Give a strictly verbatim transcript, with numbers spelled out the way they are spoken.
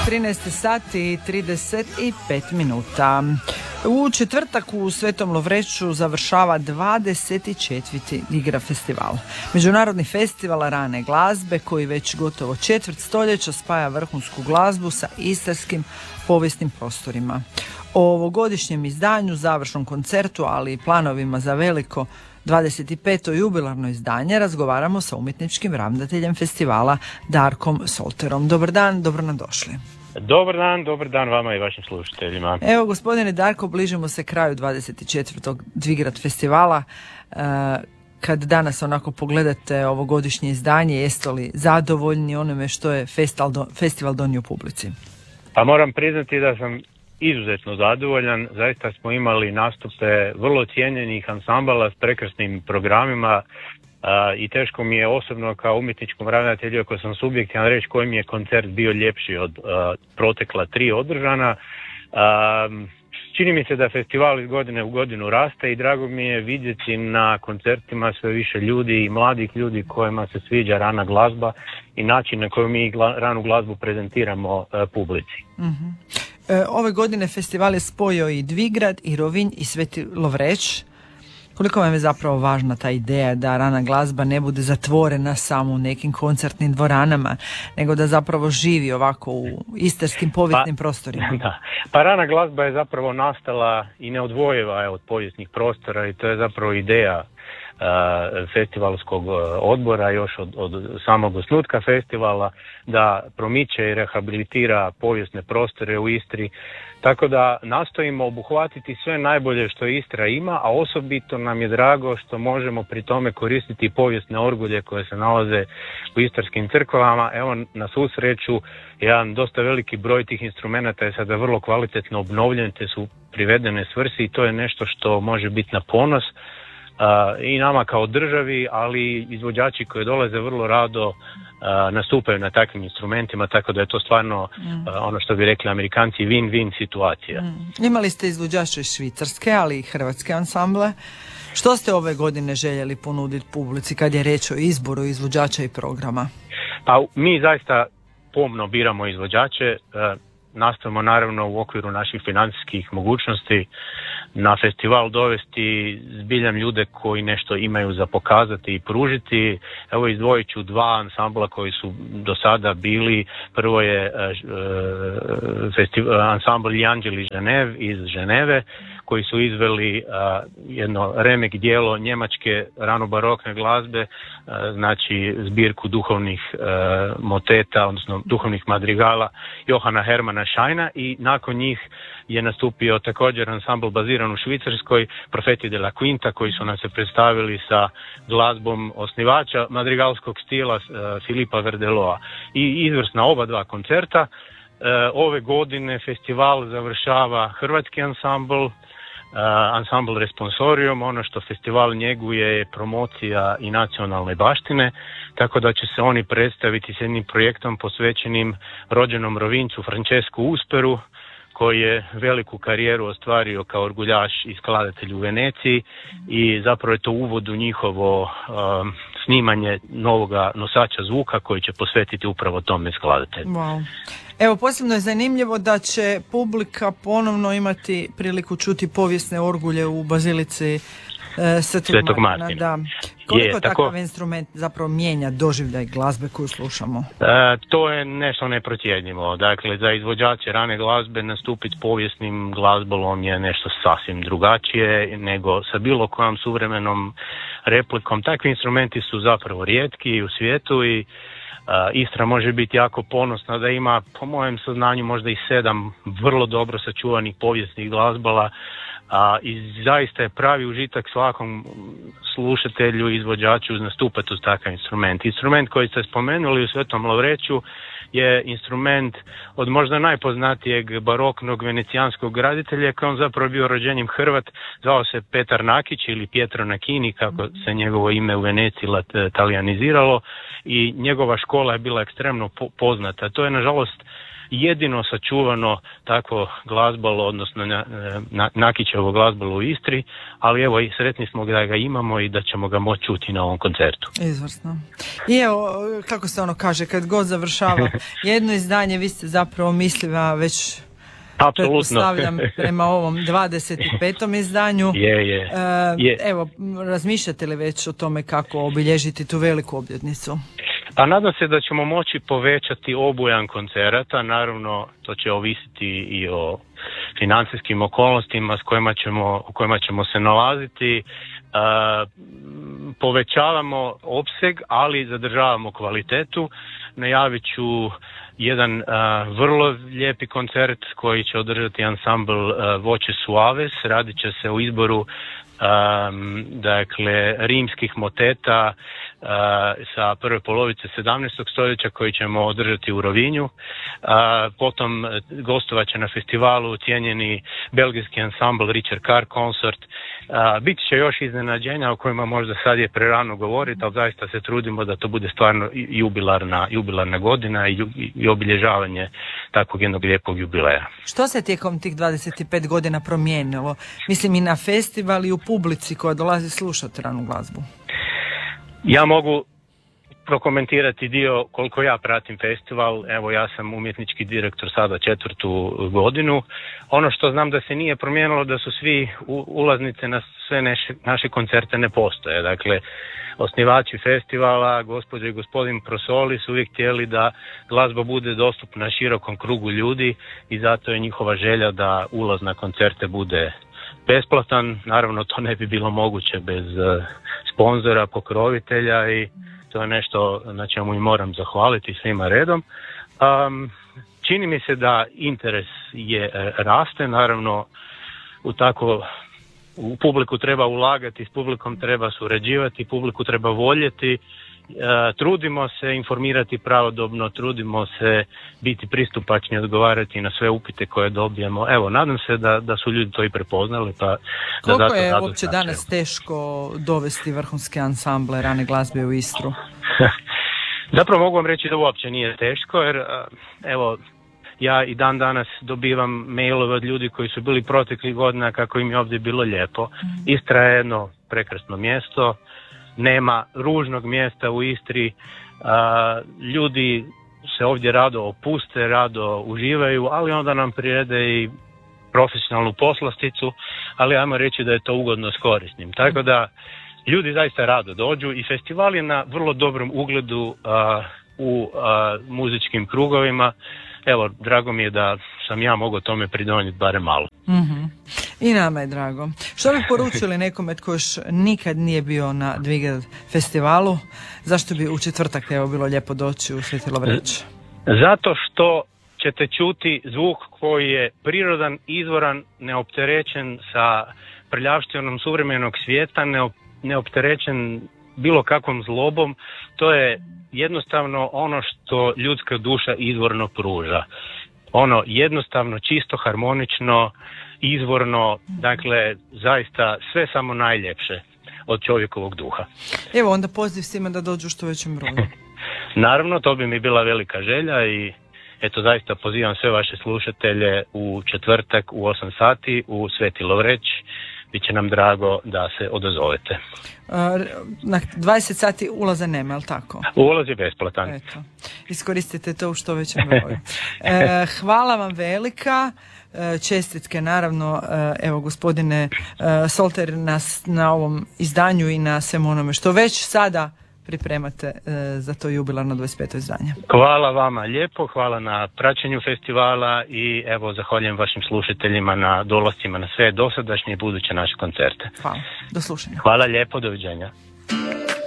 trinaest sati i trideset pet minuta. U četvrtak u Svetom Lovreću završava dvadeset četvrti Igra festival. Međunarodni festival rane glazbe koji već gotovo četvrt stoljeća spaja vrhunsku glazbu sa istarskim povijesnim prostorima. O ovogodišnjem izdanju, završnom koncertu, ali i planovima za veliko dvadeset peto jubilarno izdanje razgovaramo sa umjetničkim ravnateljem festivala Darkom Solterom. Dobar dan, dobro nam došli. Dobar dan, dobar dan vama i vašim slušateljima. Evo, gospodine Darko, bližimo se kraju dvadeset četvrtog Dvigrad festivala. E, kad danas onako pogledate ovogodišnje izdanje, jeste li zadovoljni onome što je festival, do, festival donio publici? Pa moram priznati da sam izuzetno zadovoljan. Zaista smo imali nastupe vrlo cijenjenih ansambala s prekrasnim programima. Uh, i teško mi je osobno kao umjetničkom ravnatelju, ako sam subjektivan, reći koji mi je koncert bio ljepši od uh, protekla tri održana. Uh, čini mi se da festival iz godine u godinu raste i drago mi je vidjeti na koncertima sve više ljudi i mladih ljudi kojima se sviđa rana glazba i način na koji mi gla, ranu glazbu prezentiramo uh, publici. Mm-hmm. E, ove godine festival je spojio i Dvigrad, i Rovinj, i Sveti Lovreć. Koliko vam je zapravo važna ta ideja da rana glazba ne bude zatvorena samo u nekim koncertnim dvoranama, nego da zapravo živi ovako u istarskim povijesnim pa, prostorima? Da. Pa rana glazba je zapravo nastala i neodvojiva je od povijesnih prostora i to je zapravo ideja uh, festivalskog odbora još od, od samog osnutka festivala, da promiče i rehabilitira povijesne prostore u Istri. Tako da nastojimo obuhvatiti sve najbolje što Istra ima, a osobito nam je drago što možemo pri tome koristiti povijesne orgulje koje se nalaze u istarskim crkvama. Evo, na svu sreću, jedan dosta veliki broj tih instrumenata je sada vrlo kvalitetno obnovljen, te su privedene svrsi i to je nešto što može biti na ponos uh, i nama kao državi, ali izvođači koji dolaze vrlo rado Uh, nastupaju na takvim instrumentima, tako da je to stvarno mm. uh, ono što bi rekli Amerikanci win-win situacija. Mm. Imali ste izvođače iz Švicarske, ali i hrvatske ansamble. Što ste ove godine željeli ponuditi publici kad je riječ o izboru izvođača i programa? Pa mi zaista pomno biramo izvođače, uh, nastojimo naravno u okviru naših financijskih mogućnosti na festival dovesti zbiljam ljude koji nešto imaju za pokazati i pružiti. Evo, izdvojit ću dva ansambla koji su do sada bili. Prvo je uh, festival, ansambl Janđeli Ženev iz Ženeve, koji su izveli uh, jedno remek dijelo njemačke ranobarokne glazbe, uh, znači zbirku duhovnih uh, moteta, odnosno duhovnih madrigala Johana Hermana Scheina, i nakon njih je nastupio također ansambl baziran u Švicarskoj, Profeti de la Quinta, koji su nam se predstavili sa glazbom osnivača madrigalskog stila uh, Filipa Verdeloa. I izvrsna oba dva koncerta. Uh, ove godine festival završava hrvatski ansambl, Uh, ansambl Responsorium. Ono što festival njeguje je promocija i nacionalne baštine, tako da će se oni predstaviti s jednim projektom posvećenim rođenom Rovinjcu Francesku Usperu, koji je veliku karijeru ostvario kao orguljaš i skladatelj u Veneciji, i zapravo je to uvod u njihovo um, snimanje novoga nosača zvuka koji će posvetiti upravo tome skladatelju. Wow. Evo, posebno je zanimljivo da će publika ponovno imati priliku čuti povijesne orgulje u bazilici e, Svetog, Svetog Martina. Martina. Da. Koliko je, takav tako, instrument zapravo mijenja doživljaj glazbe koju slušamo? E, to je nešto neprocjenjivo. Dakle, za izvođače rane glazbe nastupiti povijesnim glazbolom je nešto sasvim drugačije nego sa bilo kojom suvremenom replikom. Takvi instrumenti su zapravo rijetki u svijetu i Uh, Istra može biti jako ponosna da ima, po mojem saznanju, možda i sedam vrlo dobro sačuvanih povijesnih glazbala, a, i zaista je pravi užitak svakom slušatelju i izvođaču nastupati uz takav instrument. Instrument koji ste spomenuli u Svetom Lovreću je instrument od možda najpoznatijeg baroknog venecijanskog graditelja, koji on zapravo bio rođenjem Hrvat, zvao se Petar Nakić ili Pietro Nakini, kako se njegovo ime u Veneciji talijaniziralo, i njegova škola je bila ekstremno po- poznata. To je nažalost jedino sačuvano takvo glazbalo, odnosno na, na, Nakićevo glazbalo u Istri, ali evo i sretni smo da ga imamo i da ćemo ga moći čuti na ovom koncertu. Izvrsno. I evo, kako se ono kaže, kad god završava jedno izdanje, vi ste zapravo misliva već... Apsolutno. Pretpostavljam prema ovom dvadeset petom izdanju. Je, je, e, je. Evo, razmišljate li već o tome kako obilježiti tu veliku obljetnicu? Pa nadam se da ćemo moći povećati obujam koncerata, naravno to će ovisiti i o financijskim okolnostima s kojima ćemo, u kojima ćemo se nalaziti. E, povećavamo opseg, ali zadržavamo kvalitetu. Najavit ću jedan uh, vrlo lijepi koncert koji će održati ansambl uh, Voće Suaves. Radit će se o izboru um, dakle rimskih moteta uh, sa prve polovice sedamnaestog stoljeća koji ćemo održati u Rovinju. Uh, potom gostovat će na festivalu cijenjeni belgijski ansambl Richard Carr Consort. Uh, bit će još iznenađenja o kojima možda sad je prerano govoriti, ali zaista se trudimo da to bude stvarno jubilarna, jubilarna godina i, i, i obilježavanje takvog jednog lijepog jubileja. Što se tijekom tih dvadeset pet godina promijenilo? Mislim i na festival i u publici koja dolazi slušati ranu glazbu. Ja mogu prokomentirati dio koliko ja pratim festival. Evo, ja sam umjetnički direktor sada četvrtu godinu. Ono što znam da se nije promijenilo, da su svi ulaznice na sve naše, naše koncerte ne postoje. Dakle, osnivači festivala, gospođa i gospodin Prosoli su uvijek htjeli da glazba bude dostupna širokom krugu ljudi i zato je njihova želja da ulaz na koncerte bude besplatan. Naravno, to ne bi bilo moguće bez uh, sponzora, pokrovitelja i to je nešto na čemu i moram zahvaliti svima redom. Um, čini mi se da interes je raste, naravno u tako u publiku treba ulagati, s publikom treba surađivati, publiku treba voljeti. E, trudimo se informirati pravodobno, trudimo se biti pristupačni, odgovarati na sve upite koje dobijemo. Evo, nadam se da, da su ljudi to i prepoznali. Pa koliko da je uopće danas teško dovesti vrhunske ansamble rane glazbe u Istru? Zapravo mogu vam reći da uopće nije teško, jer evo, ja i dan danas dobivam mailove od ljudi koji su bili proteklih godina kako im je ovdje bilo lijepo. Istra je jedno prekrasno mjesto, nema ružnog mjesta u Istri, a, ljudi se ovdje rado opuste, rado uživaju, ali onda nam prirede i profesionalnu poslasticu, ali ajmo reći da je to ugodno s korisnim. Tako da ljudi zaista rado dođu i festival je na vrlo dobrom ugledu a, u a, muzičkim krugovima. Evo, drago mi je da sam ja mogao tome pridonijeti barem malo. Mm-hmm. I nama je drago. Što bi poručili nekome tko još nikad nije bio na Dvigel festivalu? Zašto bi u četvrtak evo bilo lijepo doći u Sveti Lovreć? Zato što ćete čuti zvuk koji je prirodan, izvoran, neopterećen sa prljavštinom suvremenog svijeta, neopterećen bilo kakvom zlobom. To je jednostavno ono što ljudska duša izvorno pruža. Ono jednostavno, čisto, harmonično, izvorno, dakle zaista sve samo najljepše od čovjekovog duha. Evo onda poziv svima da dođu što većem broju. Naravno, to bi mi bila velika želja i eto zaista pozivam sve vaše slušatelje u četvrtak u osam sati u Sveti Lovreć. Biće nam drago da se odazovete. Na dvadeset sati ulaza nema, je li tako? Ulaz je besplatan. Eto, iskoristite to u što većem broju. E, hvala vam velika. Čestitke naravno, evo gospodine Solter, na, na ovom izdanju i na svemu onome što već sada pripremate za to jubilarno dvadeset peto izdanje. Hvala vama lijepo, hvala na praćenju festivala i evo zahvaljujem vašim slušateljima na dolascima na sve dosadašnje i buduće naše koncerte. Hvala, do slušanja. Hvala lijepo, doviđenja.